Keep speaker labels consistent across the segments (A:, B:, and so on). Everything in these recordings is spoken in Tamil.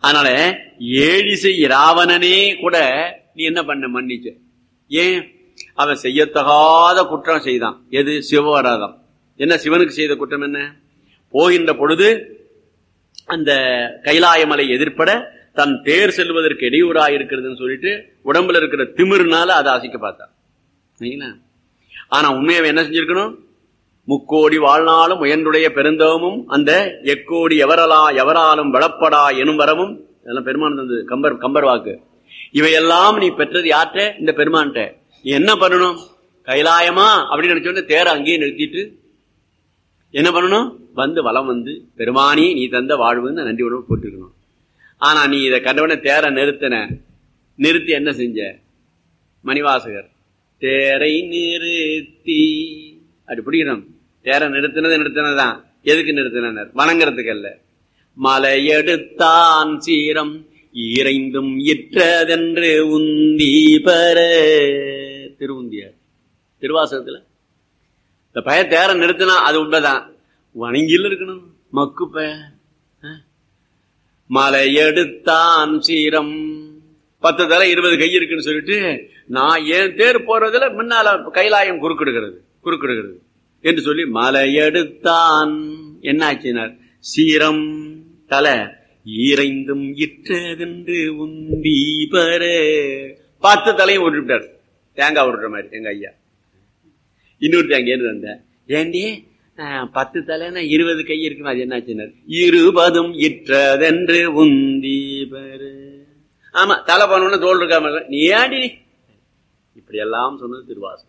A: அதனால ஏழிசை இராவணனே கூட நீ என்ன பண்ண மன்னிச்ச. ஏன்? அவன் செய்யத்தகாத குற்றம் செய்தான். எது? சிவவராதம். என்ன சிவனுக்கு செய்த குற்றம் என்ன? போகின்ற பொழுது அந்த கைலாயமலை எதிர்ப்பட தன் தேர் செல்வதற்கு இடையூறா இருக்கிறதுன்னு சொல்லிட்டு உடம்புல இருக்கிற திமிர்னால அதை அசைக்க பார்த்தான். ஆனா உண்மையை என்ன செஞ்சிருக்கணும்? முக்கோடி வாழ்நாளும் முயன்றுடைய பெருந்தவமும் அந்த எக்கோடி எவராலும் வளப்படா எனும் வரமும் இதெல்லாம் பெருமான் தந்தது. கம்பர் வாக்கு. இவையெல்லாம் நீ பெற்றது யார்ட்ட? இந்த பெருமான்ட்ட. நீ என்ன பண்ணணும்? கைலாயமா அப்படின்னு நினைச்சோன்னு தேர அங்கேயே நிறுத்திட்டு என்ன பண்ணணும்? வந்து வலம் வந்து பெருமானி நீ தந்த வாழ்வுன்னு நன்றி உணவு போட்டிருக்கணும். ஆனா நீ இதை கண்டவன தேர நிறுத்தி என்ன செஞ்ச? மணிவாசகர் தேரை நிறுத்தி அப்படி பிடிக்கணும். தேர நிறுத்தினதுதான். எதுக்கு நிறுத்தினர்? வணங்குறதுக்கு அல்ல. மலையெடுத்தான் சீரம் ஈரைந்தும் இற்றதென்று உந்தி பெற. திருவுந்தியார் திருவாசகத்துல இந்த பய தேர நிறுத்தினா அது உண்மைதான். வணங்கில இருக்கணும். மக்குப்ப மலையெடுத்தான் சீரம் 10 தலை 20 கை இருக்குன்னு சொல்லிட்டு நான் ஏன் தேர் போறதுல முன்னால கைலாயம் குறுக்கிடுகிறது என்று சொல்லி மலையெடுத்தான் என்னாச்சினார்? சீரம் தலை ஈரைந்தும் இற்றதென்று உந்தி பெற 10 தலையும் விட்டுட்டார். தேங்காய் விடுற மாதிரி எங்க ஐயா. இன்னொரு தேங்காய் வந்த ஏண்டி 10 தலைன்னா 20 கை இருக்குன்னு அது என்னாச்சினார்? 20 இற்றதென்று உந்தி பெற. ஆமா, தலை பண்ண தோல் இருக்காம நீ ஏண்டி இப்படி எல்லாம் சொன்னது திருவாசகம்.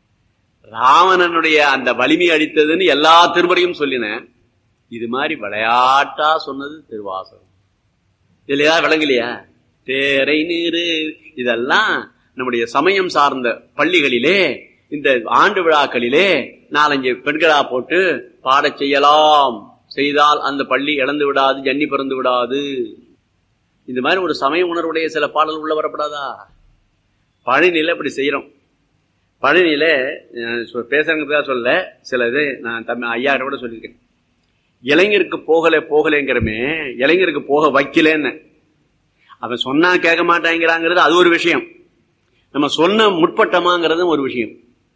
A: ராவணனுடைய அந்த வலிமை அடித்ததுன்னு எல்லா திருமுறையும் சொல்லின. இது மாதிரி விளையாட்டா சொன்னது திருவாசகம். இதுல ஏதாவது விளங்கலையா? தேரை நீரு இதெல்லாம் நம்முடைய சமயம் சார்ந்த பள்ளிகளிலே இந்த ஆண்டு விழாக்களிலே 4-5 பெண்களா போட்டு பாடச் செய்யலாம். செய்தால் அந்த பள்ளி இழந்து விடாது, ஜன்னி பிறந்து விடாது. இந்த மாதிரி ஒரு சமய உணர்வுடைய சில பாடல் உள்ள வரப்படாதா? பழனியில இப்படி செய்யறோம். பழனியில பேசுறதுக்காக சொல்ல சில இது நான் ஐயா கூட சொல்லியிருக்கேன். இளைஞருக்கு போகலைங்கிறமே இளைஞருக்கு போக வைக்கலன்னு அவன் சொன்னா கேட்க மாட்டாங்கிறாங்கிறது அது ஒரு விஷயம். நம்ம சொன்ன முற்பட்டமாங்கிறது ஒரு விஷயம்.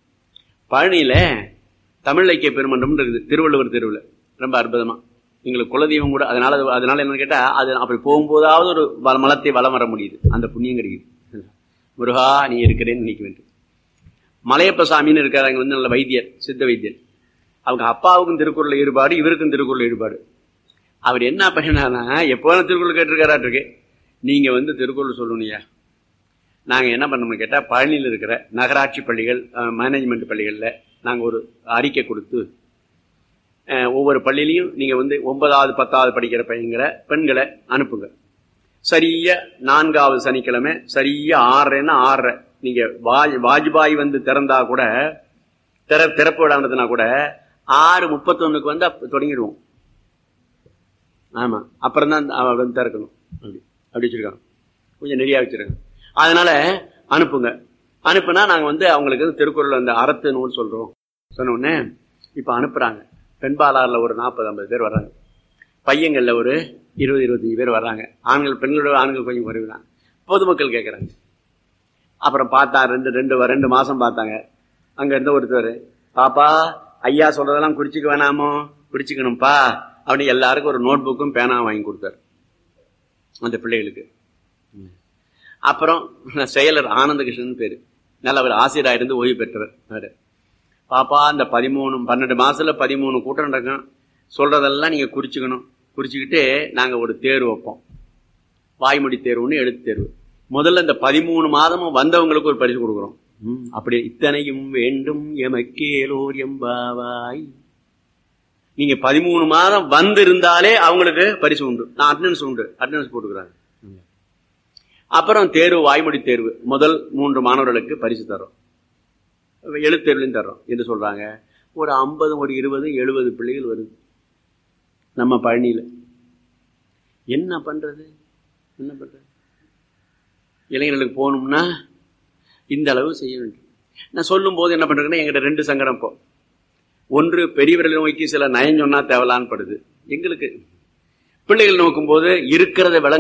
A: பழனியில தமிழ் இலக்கிய பெருமன்றம் இருக்குது. திருவள்ளுவர் தெருவில் ரொம்ப அற்புதமா எங்களுக்கு குலதெய்வம் கூட. அதனால என்ன கேட்டா அது அப்படி போகும்போதாவது ஒரு மலத்தை வலம் வர முடியுது. அந்த புண்ணியம் கிடைக்குது. முருகா நீ இருக்கிறேன்னு நினைக்க வேண்டும். மலையப்ப சாமின்னு இருக்காரு. அங்க நல்ல வைத்தியர், சித்த வைத்தியர். அவங்க அப்பாவுக்கும் திருக்குறள் ஈடுபாடு, இவருக்கும் திருக்குறள் ஈடுபாடு. அவர் என்ன பண்ணினா எப்போதும் திருக்குறள் கேட்டிருக்காராட்டிருக்கு. நீங்க திருக்குறள் சொல்லணும்யா. நாங்க என்ன பண்ணோம்னு கேட்டா பழனியில் இருக்கிற நகராட்சி பள்ளிகள், மேனேஜ்மெண்ட் பள்ளிகள்ல நாங்க ஒரு அறிக்கை கொடுத்து ஒவ்வொரு பள்ளியிலையும் நீங்க 9வது 10வது படிக்கிற பெண்களை அனுப்புங்க. சரியா 4வது சனிக்கிழமை சரியா 6:30ன்னா 6:30 நீங்க வாஜ்பாய் திறந்தா கூட திறப்பு விடாமதுனா கூட 6:31 தொடங்கிடுவோம். ஆமா, அப்புறம் தான் திறக்கணும். அப்படி வச்சிருக்காங்க. கொஞ்சம் நெறியா வச்சிருக்காங்க. அதனால அனுப்புங்க. அனுப்புனா நாங்க அவங்களுக்கு திருக்குறள் அந்த அறத்து நூல் சொல்றோம். சொன்ன உடனே இப்ப அனுப்புறாங்க. பெண்பாலாறுல ஒரு 40-50 பேர் வர்றாங்க. பையங்கள்ல ஒரு 20-25 பேர் வர்றாங்க. பெண்களோட ஆண்கள் கொஞ்சம் குறைவுதான். பொதுமக்கள் கேட்கறாங்க. அப்புறம் பார்த்தா 2 மாசம் பார்த்தாங்க. அங்க இருந்த ஒருத்தர், பாப்பா ஐயா சொல்றதெல்லாம் குறிச்சுக்க வேணாமோ? குறிச்சுக்கணும்ப்பா அப்படின்னு எல்லாருக்கும் ஒரு நோட் புக்கும் பேனா வாங்கி கொடுத்தாரு அந்த பிள்ளைகளுக்கு. அப்புறம் செயலர் ஆனந்த கிருஷ்ணன் பேரு, நல்ல ஒரு ஆசிரியராக இருந்து ஓய்வு பெற்றவர். பாப்பா இந்த 12 மாசத்துல 13 கூட்டம் நடக்கும். சொல்றதெல்லாம் நீங்க குறிச்சுக்கணும். குறிச்சுக்கிட்டு நாங்க ஒரு தேர்வு வைப்போம். வாய்மொழி தேர்வுன்னு எழுத்து தேர்வு. முதல்ல இந்த 13 மாதமும் வந்தவங்களுக்கு ஒரு பரிசு கொடுக்குறோம். அப்படி இத்தனையும் வேண்டும் எமக்கேலோர் எம்பாவாய். நீங்க 13 மாதம் இருந்தாலே அவங்களுக்கு பரிசு உண்டு. நான் அட்டெண்டன்ஸ் போட்டுக்கிறாங்க. அப்புறம் தேர்வு, வாய்மொழி தேர்வு முதல் 3 மாணவர்களுக்கு பரிசு தரோம். எழுத்தேர்வுலையும் தர்றோம் என்று சொல்றாங்க. ஒரு 50, ஒரு 20, 70 பிள்ளைகள் வருது நம்ம பழனியில. என்ன பண்றது? இளைஞர்களுக்கு போகணும்னா இந்த அளவு செய்ய வேண்டும். நான் சொல்லும் போது என்ன பண்றேன்னா எங்கிட்ட 2 சங்கடம். இப்போ ஒன்று, பெரியவர்களை நோக்கி சில நயம் சொன்னா தேவலான்னு படுது எங்களுக்கு. பிள்ளைகள் நோக்கும் போது இருக்கிறத விளங்க